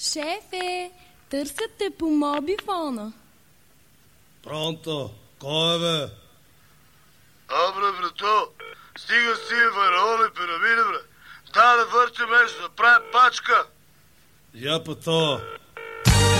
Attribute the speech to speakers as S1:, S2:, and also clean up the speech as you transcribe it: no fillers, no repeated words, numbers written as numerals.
S1: Шефе, търсят те по мобифона.
S2: Пронто, кой е, бе?
S3: Абре, брато, стига с тия фараони пирамиди, бре. Да върче нещо, да правим пачка.
S2: Я па то,